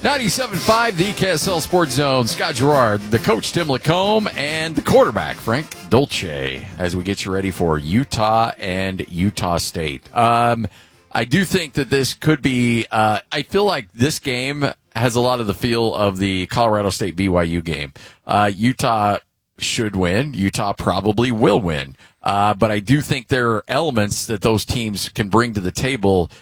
97.5, the KSL Sports Zone. Scott Gerard, the coach Tim Lacombe, and the quarterback Frank Dolce as we get you ready for Utah and Utah State. I do think that this could be, I feel like this game has a lot of the feel of the Colorado State BYU game. Utah should win. Utah probably will win. But I do think there are elements that those teams can bring to the table